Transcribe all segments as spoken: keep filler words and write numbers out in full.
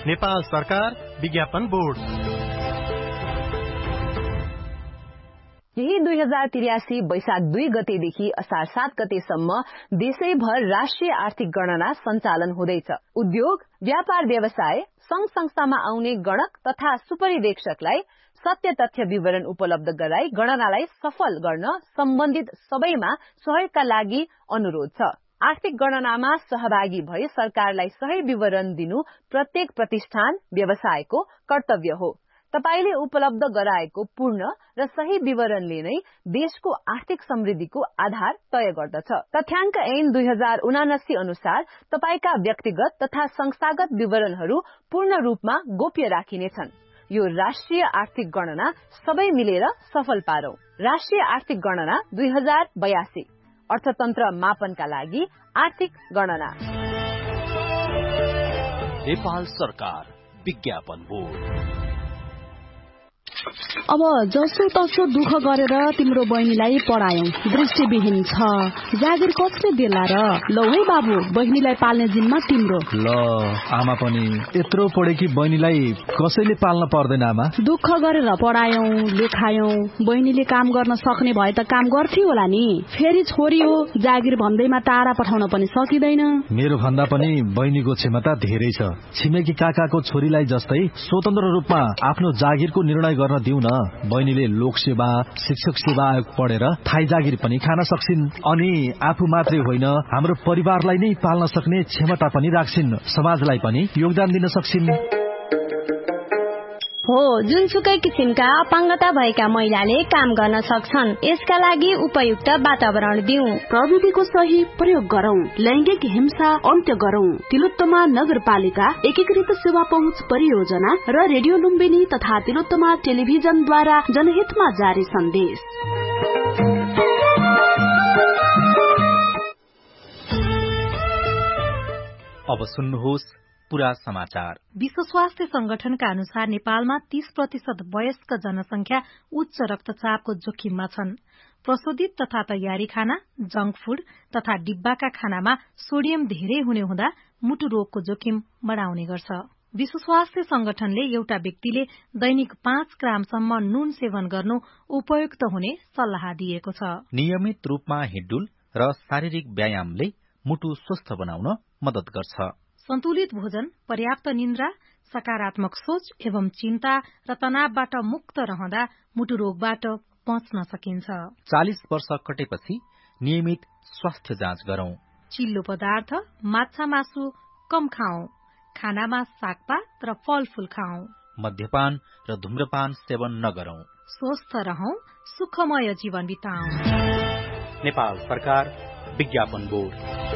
नेपाल सरकार विज्ञापन बोर्ड। यही दुई हजार त्रियासी वैशाख दुई गतेदेखि असार सात गतेसम्म देशैभर राष्ट्रिय आर्थिक गणना सञ्चालन हुँदैछ। उद्योग, व्यापार व्यवसाय, संघ संस्थामा आउने गणक तथा सुपरिवेक्षकलाई सत्य तथ्य विवरण उपलब्ध गराई गणनालाई सफल गर्न सम्बन्धित सबैमा सहयोगका लागि अनुरोध छ। आर्थिक गणनामा सहभागी भई सरकारलाई सही विवरण दिनु प्रत्येक प्रतिष्ठान व्यवसायको कर्तव्य हो। तपाईले उपलब्ध गराएको पूर्ण र सही विवरणले नै देशको आर्थिक समृद्धिको आधार तय गर्दछ। तथ्याङ्क ऐन दुई हजार उनासी अनुसार तपाईका व्यक्तिगत तथा संस्थागत विवरणहरू पूर्ण रूपमा गोप्य राखिनेछन्। यो राष्ट्रिय आर्थिक गणना सबै मिलेर सफल पारौं। राष्ट्रिय आर्थिक गणना दुई हजार बयासी अर्थतन्त्र मापनका लागि आर्थिक गणना। नेपाल सरकार विज्ञापन बोर्ड। अब जसो तसो दुःख गरेर तिम्रो बहिनीलाई पढायौ, दृष्टिविहीन छ, जागिर कसले देला र? लौ है बाबु, बहिनीलाई पाल्ने जिम्मा तिम्रो। ल आमा पनि यत्रो पढे कि बहिनीलाई कसैले पाल्न पर्दैन आमा। दुःख गरेर पढायौ, लेखायौ, बहिनीले काम गर्न सक्ने भए त काम गर्थ्यो होला नि। फेरि छोरी हो, जागिर भन्दैमा टाढा पठाउन पनि सकिँदैन। मेरो भन्दा पनि बहिनीको क्षमता धेरै छ। छिमेकी काकाको छोरीलाई जस्तै स्वतन्त्र रूपमा आफ्नो जागिरको निर्णय गर्न दिउन। बहिनीले लोकसेवा, शिक्षक सेवा आयोग पढेर थाई जागिर पनि खान सक्छिन्। अनि आफू मात्रै होइन, हाम्रो परिवारलाई नै पाल्न सक्ने क्षमता पनि राख्छिन्। समाजलाई पनि योगदान दिन सक्छिन्। हो, जुनसुकै किसिमका अपाङ्गता भएका महिलाले काम गर्न सक्छन्। यसका लागि उपयुक्त वातावरण दिउँ, प्रविधिको सही प्रयोग गरौं, लैंगिक हिंसा अन्त्य गरौं। तिलोत्तमा नगरपालिका एकीकृत सेवा पहुँच परियोजना र रेडियो लुम्बिनी तथा तिलोत्तमा टेलिभिजनद्वारा जनहितमा जारी सन्देश। अब सुन्नुहोस् पूरा समाचार। विश्व स्वास्थ्य संगठनका अनुसार नेपालमा तीस प्रतिशत वयस्क जनसंख्या उच्च रक्तचापको जोखिममा छन्। प्रशोधित तथा तयारी खाना, जंक फूड तथा डिब्बाका खानामा सोडियम धेरै हुने हुँदा मुटु रोगको जोखिम बढाउने गर्छ। विश्व स्वास्थ्य संगठनले एउटा व्यक्तिले दैनिक पाँच ग्रामसम्म नुन सेवन गर्नु उपयुक्त हुने सल्लाह दिएको छ। नियमित रूपमा हिँडडुल र शारीरिक व्यायामले मुटु स्वस्थ बनाउन मद्दत गर्छ। सन्तुलित भोजन, पर्याप्त निन्द्रा, सकारात्मक सोच एवं चिन्ता र तनावबाट मुक्त रहँदा मुटु रोगबाट बच्न सकिन्छ। चालीस वर्ष कटेपछि नियमित स्वास्थ्य जाँच गरौं। चिल्लो पदार्थ, माछा मासु कम खाऊ। खानामा सागपात र फलफूल खाऊ। मद्यपान र धूम्रपान सेवन नगरौं। स्वस्थ रहौं, सुखमय जीवन बिताऊ। नेपाल सरकार विज्ञापन बोर्ड।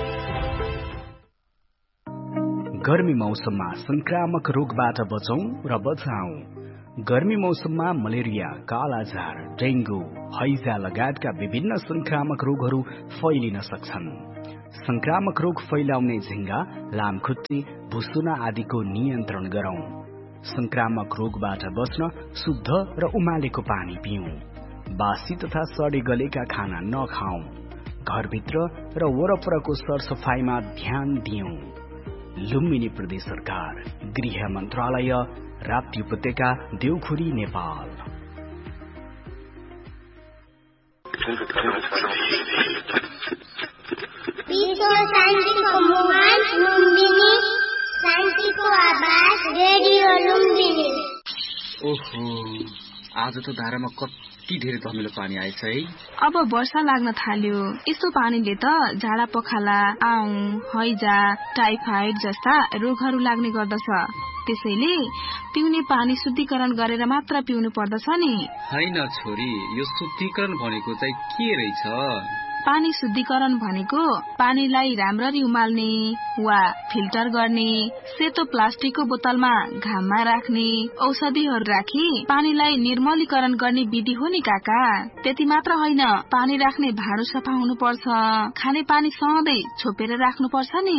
गर्मी मौसममा संक्रामक रोगबाट बचौं र बचाऊ। गर्मी मौसममा मलेरिया, कालाजार, डेंगू, हैजा लगायतका विभिन्न संक्रामक रोगहरू फैलिन सक्छन्। संक्रामक रोग फैलाउने झिंगा, लामखुट्टे, भुसुना आदिको नियन्त्रण गरौं। संक्रामक रोगबाट बच्न शुद्ध र उमालेको पानी पिउँ। बासी तथा सडे गलेका खाना नखाऊ। घरभित्र र वरपरको सरसफाईमा ध्यान दिउँ। लुम्बिनी प्रदेश सरकार, गृह मन्त्रालय, राप्ती उपत्यका, देउखुरी, नेपाल। विश्व शान्तिको मुहान लुम्बिनी, शान्तिको आवाज रेडियो लुम्बिनी। ओहो, आज त धारामा कति धेरै धमिलो पानी आएछ है। अब वर्षा लाग्न थाल्यो। यस्तो पानीले त झाडा पखाला, आउँ, हैजा, टाइफाइड जस्ता रोगहरू लाग्ने गर्दछ। त्यसैले पिउने पानी शुद्धिकरण गरेर मात्र पिउनु पर्दछ नि। हैन छोरी, यो शुद्धिकरण भनेको चाहिँ के रहेछ? पानी शुद्धिकरण भनेको पानीलाई राम्ररी उमाल्ने वा फिल्टर गर्ने, सेतो प्लास्टिकको बोतलमा घाममा राख्ने, औषधिहरू राखी पानीलाई निर्मलीकरण गर्ने विधि हो नि काका। त्यति मात्र होइन, पानी राख्ने भाँडो सफा हुनुपर्छ। खाने पानी सधैँ छोपेर राख्नुपर्छ नि।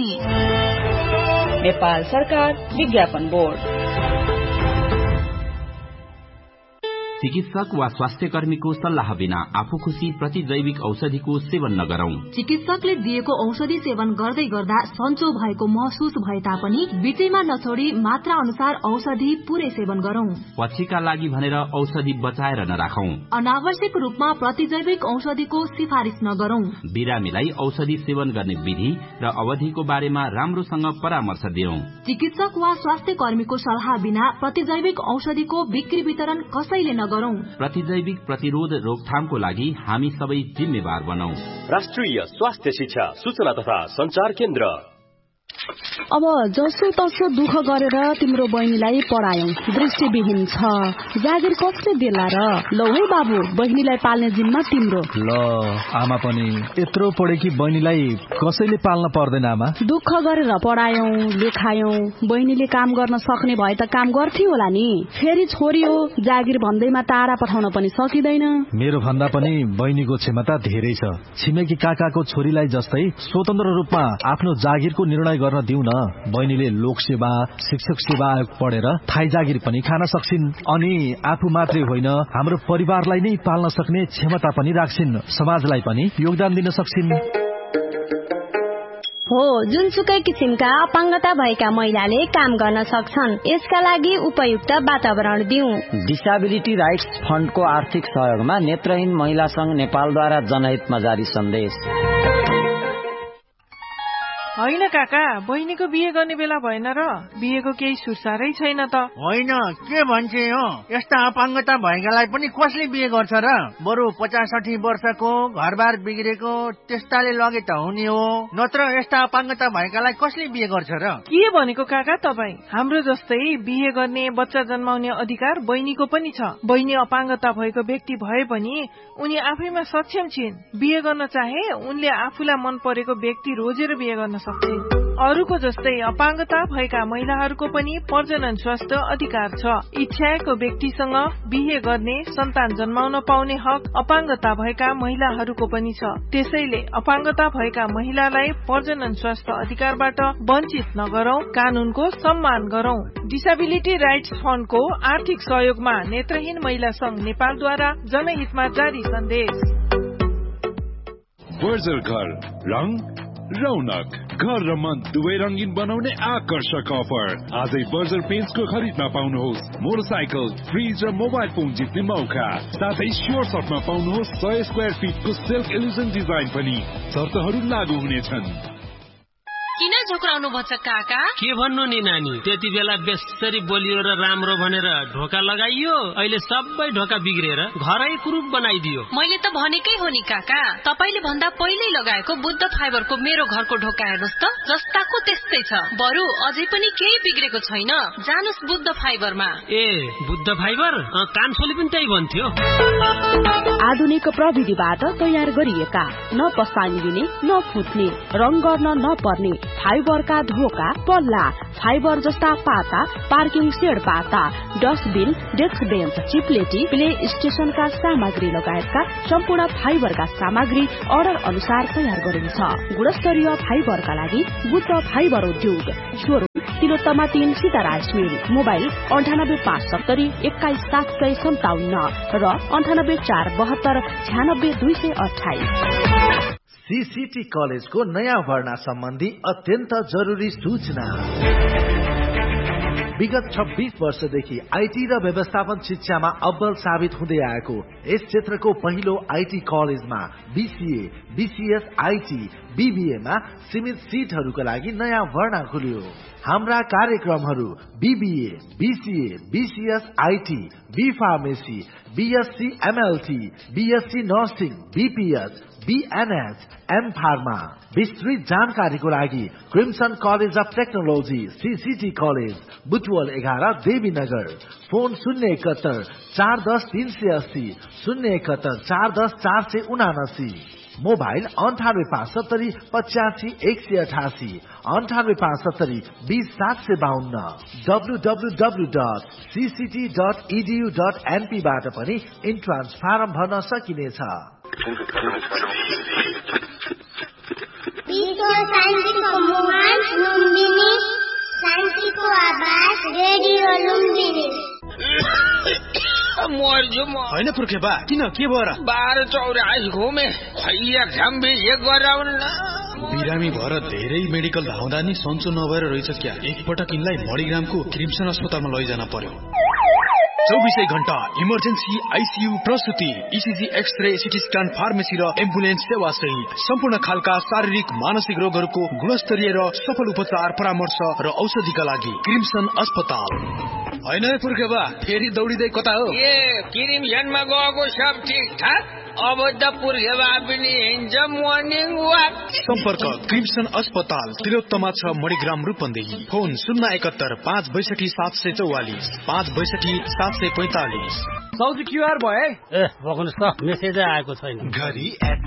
नेपाल सरकार विज्ञापन बोर्ड। चिकित्सक वा स्वास्थ्य कर्मीको सल्लाह बिना आफू खुसी प्रतिजैविक औषधिको सेवन नगरौं। चिकित्सकले दिएको औषधि सेवन गर्दै गर्दा सन्चो भएको महसुस भए तापनि बिचैमा नछोडी मात्रा अनुसार औषधि पूरै सेवन गरौं। पछिका लागि भनेर औषधि बचाएर नराखौं। अनावश्यक रूपमा प्रतिजैविक औषधिको सिफारिस नगरौं। बिरामीलाई औषधि सेवन गर्ने विधि र अवधिको बारेमा राम्रोसँग परामर्श दियौं। चिकित्सक वा स्वास्थ्य कर्मीको सल्लाह बिना प्रतिजैविक औषधिको बिक्री वितरण कसैले नगरौं। प्रतिजैविक प्रतिरोध रोकथामको लागि हामी सबै जिम्मेवार बनौं। राष्ट्रिय स्वास्थ्य शिक्षा सूचना तथा संचार केन्द्र। अब जसो तसो दुःख गरेर तिम्रो बहिनीलाई पढायौ, दृष्टिविहीन छ, जागिर कसले देला र? लौ है बाबु, बहिनीलाई पाल्ने जिम्मा तिम्रो। ल आमा पनि यत्रो पढेकी बहिनीलाई कसैले पाल्न पर्दैन आमा। दुःख गरेर पढायौ, लेखायौ, बहिनीले काम गर्न सक्ने भए त काम गर्थ्यो होला नि। फेरि छोरी हो, जागिर भन्दैमा तारा पठाउन पनि सकिँदैन। मेरो भन्दा पनि बहिनीको क्षमता धेरै छ। छिमेकी काकाको छोरीलाई जस्तै स्वतन्त्र रूपमा आफ्नो जागिरको निर्णय गर्न दिउ न। बहिनीले लोकसेवा, शिक्षक सेवा आयोग पढेर थाई जागिर पनि खान सक्छिन्, अनि आफू मात्रै होइन हाम्रो परिवारलाई नै पाल्न सक्ने क्षमता पनि राख्छिन्, समाजलाई पनि योगदान दिन सक्छिन्। हो, जुनसुकै किसिमका अपाङ्गता भएका महिलाले काम गर्न सक्छन्। यसका लागि उपयुक्त वातावरण दिउँ। डिसेबिलिटी राइट्स फण्डको आर्थिक सहयोगमा नेत्रहीन महिला संघ नेपालद्वारा जनहितमा जारी सन्देश। होइन काका, बहिनीको बिहे गर्ने बेला भएन र? बिहेको केही सुरसारै छैन त। होइन, के भन्छे हो, यस्ता अपाङ्गता भएकालाई पनि कसले बिहे गर्छ र? बरु पचास साठी वर्षको घरबार बिग्रेको त्यस्ताले लगे त हुने हो, नत्र यस्ता अपाङ्गता भएकालाई कसले बिहे गर्छ र? के भनेको काका तपाईँ? हाम्रो जस्तै बिहे गर्ने, बच्चा जन्माउने अधिकार बहिनीको पनि छ। बहिनी अपाङ्गता भएको व्यक्ति भए पनि उनी आफैमा सक्षम छिन्। बिहे गर्न चाहे उनले आफूलाई मन परेको व्यक्ति रोजेर बिहे गर्न सक्छिन्। अरूको जस्तै अपाङ्गता भएका महिलाहरूको पनि प्रजनन स्वास्थ्य अधिकार छ। इच्छाएको व्यक्तिसँग बिहे गर्ने, सन्तान जन्माउन पाउने हक अपाङ्गता भएका महिलाहरूको पनि छ। त्यसैले अपाङ्गता भएका महिलालाई प्रजनन स्वास्थ्य अधिकारबाट वञ्चित नगरौं, कानूनको सम्मान गरौं। डिसेबिलिटी राइट्स फण्डको आर्थिक सहयोगमा नेत्रहीन महिला संघ नेपालद्वारा जनहितमा जारी सन्देश। बर्जर घर, रंग रौनक, घर र मन दुवै रंगीन बनाउने आकर्षक अफर। आजै बर्जर पेन्ट्सको खरिदमा पाउनुहोस् मोटरसाइकल, फ्रिज र मोबाइल फोन जित्ने मौका। साथै स्योर सर्टमा पाउनुहोस् सय स्क्वायर फिटको सिल्क इल्युजन डिजाइन पनि। शर्तहरू लागू हुनेछन्। किन झुक्राउनु भन्छ काका? के भन्नु नि नानी, त्यति बेला बेसरी बोलियो र राम्रो भनेर ढोका लगाइयो, अहिले सबै ढोका बिग्रेर घरै कुरूप बनाइदियो। मैले त भनेकै हो नि काका, तपाईले भन्दा पहिल्यै लगाएको बुद्ध फाइबरको मेरो घरको ढोका हेर्नुस् त, जस्ताको त्यस्तै छ। बरु अझै पनि केही बिग्रेको छैन। जानुस् बुद्ध फाइबरमा। ए बुद्ध फाइबर? कान्छोले पनि त्यही भन्थ्यो। आधुनिक प्रविधिबाट तयार गरिएका, न पसानी दिने, न फुट्ने, रंग गर्न नपर्ने फाइबरका ढोका, पल्ला, फाइबर जस्ता पाता, पार्किङ सेड पाता, डस्टबिन, डेस्क बेन्च, चिप्लेटी, प्ले स्टेशनका सामग्री लगायतका सम्पूर्ण फाइबरका सामग्री अर्डर अनुसार तयार गरिन्छ। गुणस्तरीय फाइबरका लागि बुद्ध फाइबर उद्योग, सोरुम तिलोत्तमा तीन सीताराज मिल, मोबाइल अन्ठानब्बे पाँच सत्तरी एक्काइस सात सय सन्ताउन्न र अन्ठानब्बे चार बहत्तर छ्यानब्बे दुई सय अठाइस। सीसीटी कलेजको नयाँ भर्ना सम्बन्धी अत्यन्त जरुरी सूचना। विगत छब्बीस वर्षदेखि आईटी र व्यवस्थापन शिक्षामा अब्बल साबित हुँदै आएको यस क्षेत्रको पहिलो आईटी कलेजमा बीसीए, बीसीएस, आईटी, बीबीएमा सीमित सीटहरूका लागि नयाँ भर्ना खुल्यो। हाम्रा कार्यक्रमहरू BBA, BCA, BCS, IT, be pharmacy, BSc MLT, BSc nursing, BPH, बीएनएच, am pharma. विस्तृत जानकारीको लागि crimson college of technology, CCT college, Butwal एघार, देवीनगर। फोन शून्य एकहत्तर चार दस तीन सय अस्सी, शून्य एकहत्तर चार दस चार सय उनासी। मोबाइल अन्ठानब्बे पाँच सत्तरी पचासी एक सय अठासी, अन्ठानब्बे पाँच सत्तरी बीस सात सय बाहन्न। W W W dot CCT dot edu dot NP बाट पनि इन्ट्रान्स फारम भर्न सकिनेछ। शान्तिको मुहान लुम्बिनी, शान्तिको आवाज रेडियो लुम्बिनी। मर्छु म। होइन पुर्खे बा, किन के भयो र? बाह्र चौरासी घुमे खै एक्जाम बिहे गराउन। बिरामी भएर धेरै मेडिकल धाउँदा नि सन्चो नभएर रहेछ क्या। एकपटक यिनलाई मणिग्रामको क्रिम्सन अस्पतालमा लैजान पर्यो। चौबिसै घण्टा emergency, ICU, प्रसुति, ECG, x-ray, CT scan, pharmacy र एम्बुलेन्स सेवा सहित सम्पूर्ण खालका शारीरिक मानसिक रोगहरूको गुणस्तरीय र सफल उपचार, परामर्श र औषधिका लागि क्रिम्सन अस्पताल। होइन पुर्खे बा, फेरि दौडिँदै कता हो? ए क्रिम्सनमा गएको सब ठिक ठाक। अब त पुर्खे बा पनि हिँड्छ मर्निङ वाक। सम्पर्क क्रिम्सन अस्पताल, तिलोत्तमा छ, मणिग्राम, रूपन्देही। फोन शून्य एकहत्तर पाँच बैसठी सात सय चौवालिस पाँच बैसठी सात सय पैंतालिस। सौजी क्युआर भयो है? ए बग्नुहोस् त, मेसेजै आएको छैन। घरी